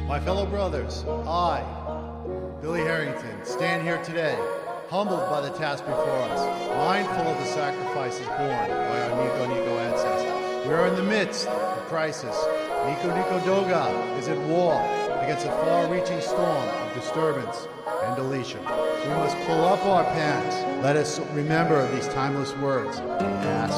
My fellow brothers, I, Billy Harrington, stand here today, humbled by the task before us, mindful of the sacrifices borne by our Nico ancestors. We are in the midst of crisis. Nico Doga is at war against a far-reaching storm of disturbance and deletion. We must pull up our pants. Let us remember these timeless words.